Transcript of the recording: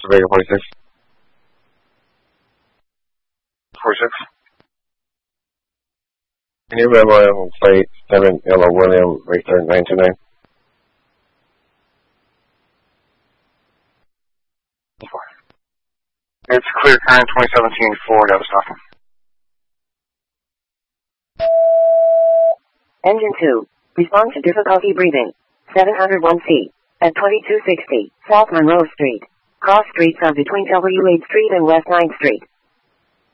Vega 46. 46. Can you memo on plate 7 Yellow William Victor 929? It's clear current 2017 Ford out of Stockton. Engine 2. Respond to difficulty breathing. 701C. At 2260 South Monroe Street. Cross streets are between W8 Street and West 9th Street.